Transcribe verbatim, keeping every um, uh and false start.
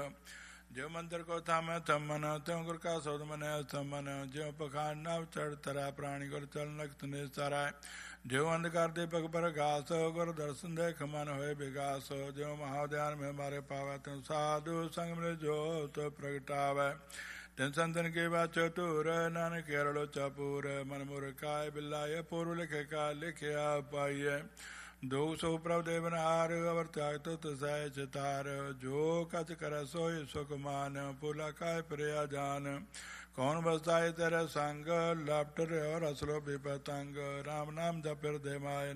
ज्यों मंदिर को थामे थम मन त्यों गुर का सौद मने थम मन ज्यों पखान नव चढ़ तरा प्राणी गुर चल नक्त निस्ताराय ज्यों अंधकार दीपक पर घास गुर दर्शन देख मन होए विगास ज्यों महाध्यान में मारे पावे त्यों साधु संग मिल जो तो प्रगटावे तिन संतन के बाचो तूर नानक केरलो चपूर मन मुर काय बिल्लाय पूर्व लिखे का लिखिया पाइय दो सौ प्रभ देवनार अवर त्याग तो तसाय चितार जो कच कर सोई सुखमान पुला काय प्रिया जान कौन बसाए तेरे संग लपट और असलो भी पतंग राम नाम जपिर दे माय